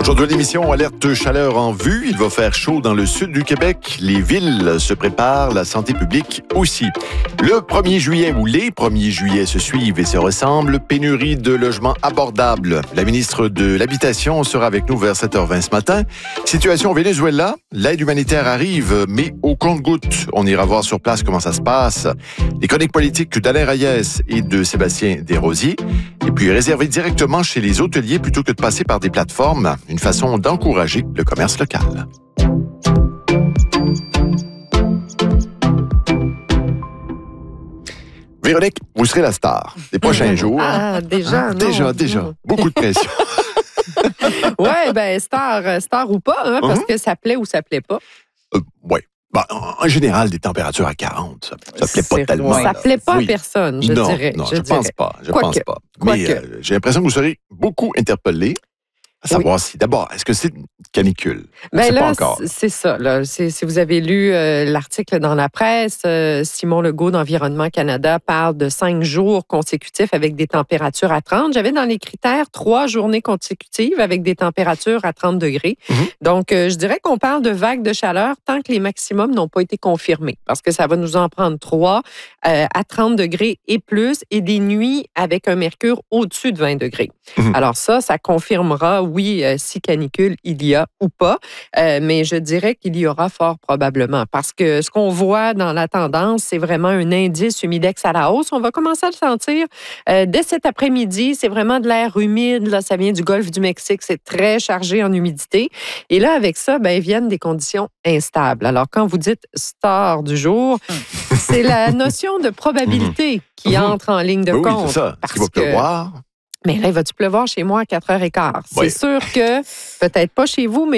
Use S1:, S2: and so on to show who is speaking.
S1: Aujourd'hui, l'émission Alerte chaleur en vue. Il va faire chaud dans le sud du Québec. Les villes se préparent, la santé publique aussi. Le 1er juillet ou les 1er juillet se suivent et se ressemblent. Pénurie de logements abordables. La ministre de l'Habitation sera avec nous vers 7h20 ce matin. Situation au Venezuela. L'aide humanitaire arrive, mais au compte-gouttes. On ira voir sur place comment ça se passe. Les chroniques politiques d'Alain Reyes et de Sébastien Desrosiers. Et puis réserver directement chez les hôteliers plutôt que de passer par des plateformes. Une façon d'encourager le commerce local. Véronique, vous serez la star des prochains jours.
S2: Ah, déjà, non.
S1: Déjà. Beaucoup de pression.
S2: Ouais, ben star ou pas, hein, parce que ça plaît ou ça plaît pas.
S1: Oui. Ben, en général, des températures à 40, ça plaît pas tellement.
S2: Ça plaît pas à personne, je dirais.
S1: Non, je pense pas. Mais j'ai l'impression que vous serez beaucoup interpellés. À savoir si, d'abord, est-ce que c'est une canicule?
S2: Ben là,
S1: pas encore.
S2: c'est ça. Là. Si vous avez lu l'article dans la presse, Simon Legault d'Environnement Canada parle de 5 jours consécutifs avec des températures à 30. J'avais dans les critères 3 journées consécutives avec des températures à 30 degrés. Mm-hmm. Donc, je dirais qu'on parle de vagues de chaleur tant que les maximums n'ont pas été confirmés, parce que ça va nous en prendre 3 à 30 degrés et plus, et des nuits avec un mercure au-dessus de 20 degrés. Mm-hmm. Alors ça confirmera, oui, si canicule il y a ou pas, mais je dirais qu'il y aura fort probablement, parce que ce qu'on voit dans la tendance, c'est vraiment un indice humidex à la hausse. On va commencer à le sentir dès cet après-midi. C'est vraiment de l'air humide, là, ça vient du golfe du Mexique, c'est très chargé en humidité. Et là, avec ça, viennent des conditions instables. Alors, quand vous dites star du jour, c'est la notion de probabilité qui entre en ligne de compte.
S1: Oui, c'est ça. Parce qu'il va pleuvoir.
S2: Mais là, il va-tu pleuvoir chez moi à 4h15?
S1: Oui.
S2: C'est sûr que, peut-être pas chez vous, mais